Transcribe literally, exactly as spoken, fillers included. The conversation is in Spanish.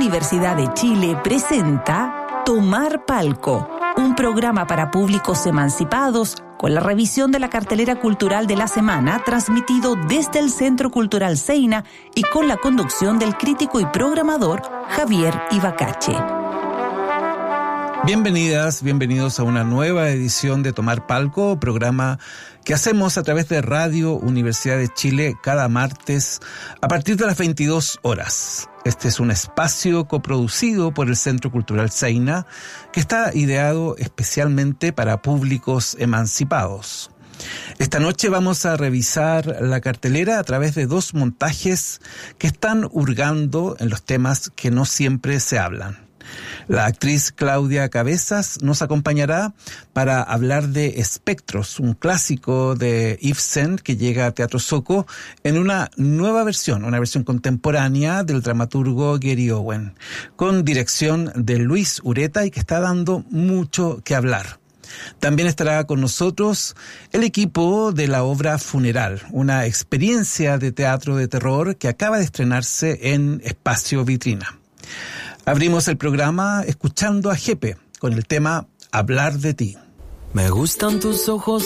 Universidad de Chile presenta Tomar Palco, un programa para públicos emancipados con la revisión de la cartelera cultural de la semana, transmitido desde el Centro Cultural Seina y con la conducción del crítico y programador Javier Ibacache. Bienvenidas, bienvenidos a una nueva edición de Tomar Palco, programa que hacemos a través de Radio Universidad de Chile cada martes a partir de las veintidós horas. Este es un espacio coproducido por el Centro Cultural Seina que está ideado especialmente para públicos emancipados. Esta noche vamos a revisar la cartelera a través de dos montajes que están hurgando en los temas que no siempre se hablan. La actriz Claudia Cabezas nos acompañará para hablar de Espectros, un clásico de Ibsen que llega a Teatro Zoco en una nueva versión, una versión contemporánea del dramaturgo Gary Owen, con dirección de Luis Ureta y que está dando mucho que hablar. También estará con nosotros el equipo de la obra Funeral, una experiencia de teatro de terror que acaba de estrenarse en Espacio Vitrina. Abrimos el programa escuchando a Jepe con el tema Hablar de ti. Me gustan tus ojos